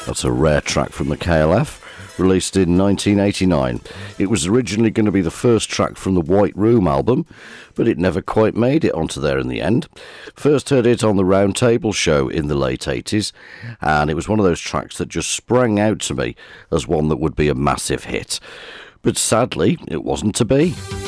That's a rare track from the KLF, released in 1989. It was originally going to be the first track from the White Room album, but it never quite made it onto there in the end. First heard it on the Round Table show in the late 80s, and it was one of those tracks that just sprang out to me as one that would be a massive hit. But sadly, it wasn't to be.